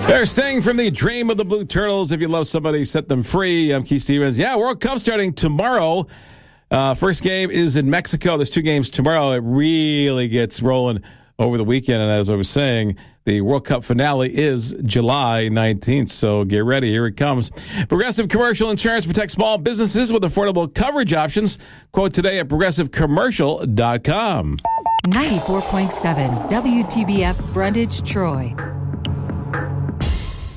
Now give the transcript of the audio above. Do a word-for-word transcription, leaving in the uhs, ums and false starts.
They're staying from the dream of the Blue Turtles. If you love somebody, set them free. I'm Keith Stevens. Yeah, World Cup starting tomorrow. Uh, first game is in Mexico. There's two games tomorrow. It really gets rolling over the weekend. And as I was saying, the World Cup finale is July nineteenth. So get ready. Here it comes. Progressive Commercial Insurance protects small businesses with affordable coverage options. Quote today at progressive commercial dot com. ninety-four point seven W T B F Brundage, Troy.